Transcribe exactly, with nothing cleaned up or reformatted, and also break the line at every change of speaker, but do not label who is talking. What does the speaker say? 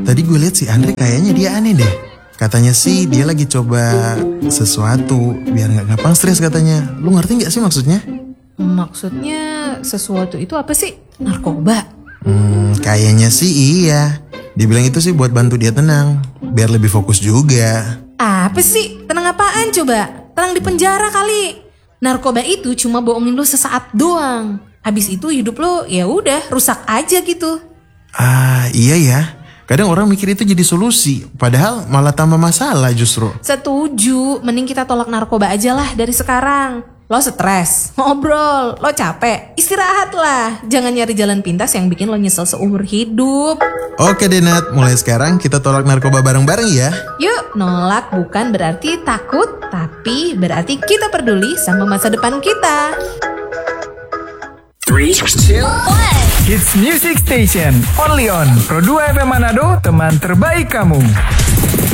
Tadi gue lihat si Andre kayaknya dia aneh deh. Katanya sih dia lagi coba sesuatu biar gak gampang stres katanya. Lu ngerti gak sih maksudnya?
Maksudnya sesuatu itu apa sih? Narkoba?
Hmm, kayaknya sih iya. Dia bilang itu sih buat bantu dia tenang, biar lebih fokus juga.
Apa sih? Tenang apaan coba? Tenang di penjara kali. Narkoba itu cuma bohongin lu sesaat doang. Habis itu hidup lu ya udah rusak aja gitu.
Ah iya ya. Kadang orang mikir itu jadi solusi, padahal malah tambah masalah justru.
Setuju, mending kita tolak narkoba aja lah dari sekarang. Lo stres, ngobrol, lo capek, istirahat lah. Jangan nyari jalan pintas yang bikin lo nyesel seumur hidup.
Oke deh Nat, mulai sekarang kita tolak narkoba bareng-bareng ya.
Yuk, nolak bukan berarti takut, tapi berarti kita peduli sama masa depan kita.
three, two, one.
Hits Music Station, only on Pro dua F M Manado, teman terbaik kamu.